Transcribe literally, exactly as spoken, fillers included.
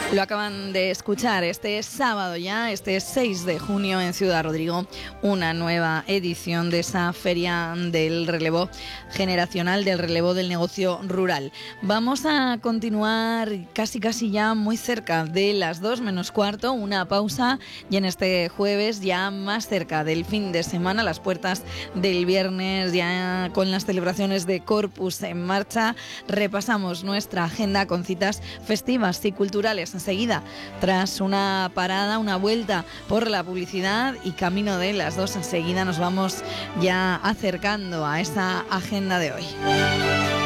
Lo acaban de escuchar, este sábado ya, este seis de junio en Ciudad Rodrigo, una nueva edición de esa feria del relevo generacional, del relevo del negocio rural. Vamos a continuar casi casi ya muy cerca de las dos menos cuarto, una pausa y en este jueves ya más cerca del fin de semana, las puertas del viernes ya con las celebraciones de Corpus en marcha, repasamos nuestra agenda con citas festivas y culturales. Enseguida, tras una parada, una vuelta por la publicidad y camino de las dos, enseguida nos vamos ya acercando a esa agenda de hoy.